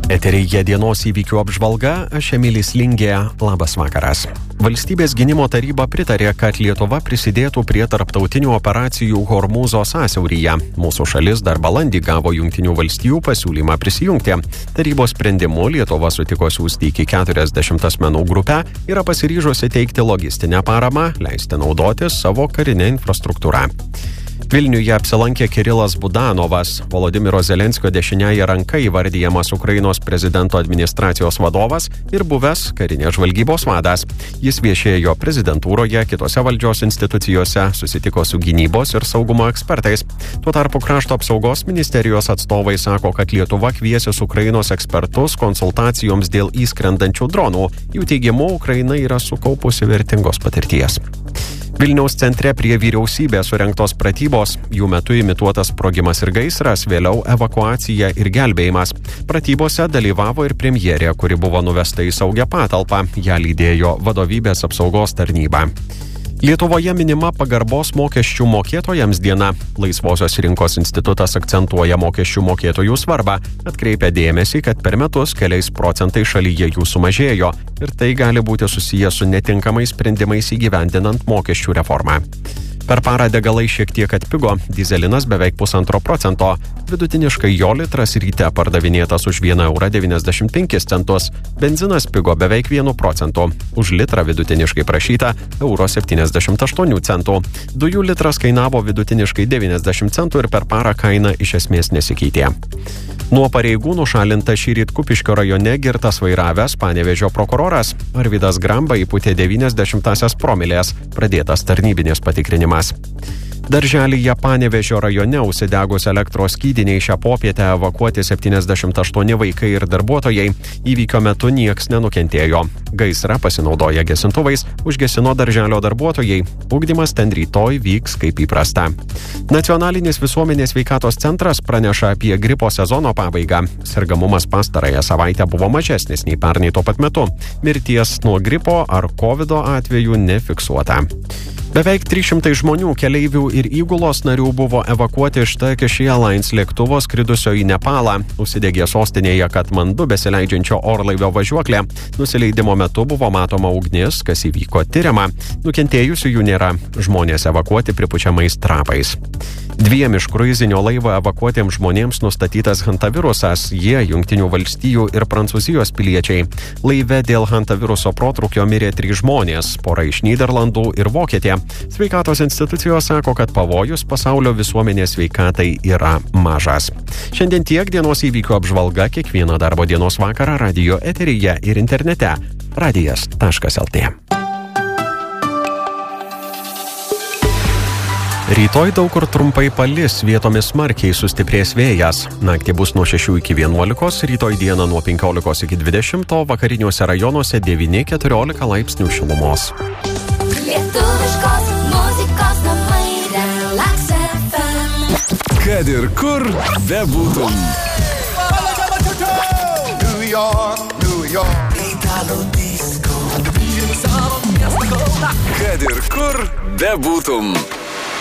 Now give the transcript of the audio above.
Eteryje dienos įvykių apžvalga, aš Emilis Lingė, labas vakaras. Valstybės gynimo taryba pritarė, kad Lietuva prisidėtų prie tarptautinių operacijų Hormūzo sąsiauryje. Mūsų šalis dar balandį gavo Jungtinių valstijų pasiūlymą prisijungti. Tarybos sprendimu Lietuva sutiko siųsti iki 40 asmenų grupę, yra pasiryžusi teikti logistinę paramą, leisti naudotis savo karinę infrastruktūrą. Vilniuje apsilankė Kirilas Budanovas, Volodymyro Zelenskio dešiniąja ranka įvardijamas Ukrainos prezidento administracijos vadovas ir buvęs karinės žvalgybos vadas. Jis viešėjo prezidentūroje, kitose valdžios institucijose, susitiko su gynybos ir saugumo ekspertais. Tuo tarpu krašto apsaugos ministerijos atstovai sako, kad Lietuva kviesis Ukrainos ekspertus konsultacijoms dėl įskrendančių dronų. Jų teigimu, Ukraina yra sukaupusi vertingos patirties. Vilniaus centre prie vyriausybės surengtos pratybos, jų metu imituotas sprogimas ir gaisras, vėliau evakuacija ir gelbėjimas. Pratybose dalyvavo ir premjerė, kuri buvo nuvesta į saugią patalpą, ją lydėjo vadovybės apsaugos tarnyba. Lietuvoje minima pagarbos mokesčių mokėtojams diena. Laisvosios rinkos institutas akcentuoja mokesčių mokėtojų svarbą, atkreipia dėmesį, kad per metus keliais procentais šalyje jų sumažėjo ir tai gali būti susiję su netinkamais sprendimais įgyvendinant mokesčių reformą. Per parą degalai šiek tiek atpigo, dyzelinas beveik 1,5%, vidutiniškai jo litras ryte pardavinėtas už 1,95 €, benzinas pigo beveik 1%, už litrą vidutiniškai prašyta 1,78 €, dujų litras kainavo vidutiniškai 90 centų ir per parą kaina iš esmės nesikeitė. Nuo pareigų nušalinta šįryt Kupiškio rajone girtas vairavęs Panevėžio prokuroras. Arvydas Gramba įpūtė 90 promilės, pradėtas tarnybinis patikrinimas. Darželyje Panevėžio rajone užsidegus elektros skydiniai šią popietę evakuoti 78 vaikai ir darbuotojai. Įvykio metu nieks nenukentėjo. Gaisrą pasinaudoję gesintuvais užgesino darželio darbuotojai. Ugdymas ten rytoj vyks kaip įprasta. Nacionalinis visuomenės sveikatos centras praneša apie gripo sezono pabaigą. Sergamumas pastarąją savaitę buvo mažesnis nei pernai tuo pat metu. Mirties nuo gripo ar covido atvejų nefiksuota. Beveik 300 žmonių, keleivių ir įgulos narių buvo evakuoti iš Turkish Airlines lėktuvo skridusio į Nepalą. Užsidegė sostinėje Katmandu besileidžiančio orlaivio važiuoklė. Nusileidimo metu buvo matoma ugnis, kas įvyko tyriama. Nukentėjusių jų nėra. Žmonės evakuoti pripučiamais trapais. 2 iš kruizinio laivo evakuotiems žmonėms nustatytas hantavirusas. Jie Jungtinių valstijų ir Prancūzijos piliečiai. Laive dėl hantaviruso protrūkio mirė 3 žmonės, pora iš Nyderlandų ir Vokietija. Sveikatos institucijos sako, kad pavojus pasaulio visuomenės sveikatai yra mažas. Šiandien tiek dienos įvykių apžvalga kiekvieną darbo dienos vakarą radijo eteryje ir internete. radijas.lt. Rytoj daug kur trumpai palis, vietomis smarkiai sustiprės vėjas. Naktį bus nuo 6 iki 11, rytoj dieną nuo 15 iki 20, vakariniuose rajonuose 9-14 laipsnių šilumos. Lietuviškos muzikos namai Relax FM. Kad ir kur bebūtum. New York. Italo disco. Kad ir kur bebūtum.